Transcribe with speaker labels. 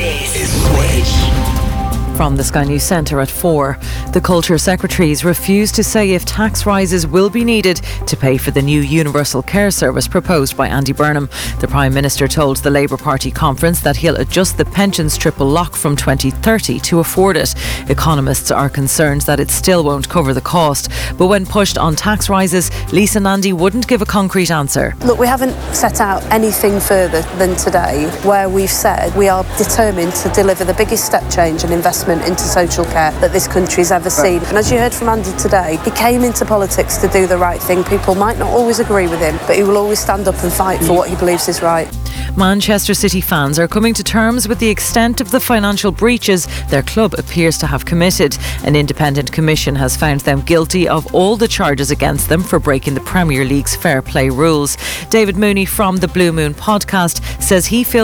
Speaker 1: is Squish.
Speaker 2: From the Sky News Centre at 4. The Culture Secretaries refuse to say if tax rises will be needed to pay for the new universal care service proposed by Andy Burnham. The Prime Minister told the Labour Party conference that he'll adjust the pensions triple lock from 2030 to afford it. Economists are concerned that it still won't cover the cost. But when pushed on tax rises, Lisa Nandy wouldn't give a concrete answer.
Speaker 3: Look, we haven't set out anything further than today where we've said we are determined to deliver the biggest step change and investment into social care that this country's ever seen. And as you heard from Andy today, he came into politics to do the right thing. People might not always agree with him, but he will always stand up and fight for what he believes is right.
Speaker 2: Manchester City fans are coming to terms with the extent of the financial breaches their club appears to have committed. An independent commission has found them guilty of all the charges against them for breaking the Premier League's fair play rules. David Mooney from the Blue Moon podcast says he feels